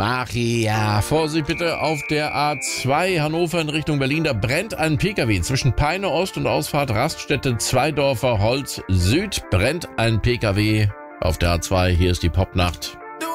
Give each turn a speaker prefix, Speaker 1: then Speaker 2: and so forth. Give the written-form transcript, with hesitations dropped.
Speaker 1: Ja, Vorsicht bitte auf der A2 Hannover in Richtung Berlin. Da brennt ein Pkw. Zwischen Peine Ost und Ausfahrt Raststätte Zweidorfer Holz Süd brennt ein Pkw auf der A2. Hier ist die Popnacht.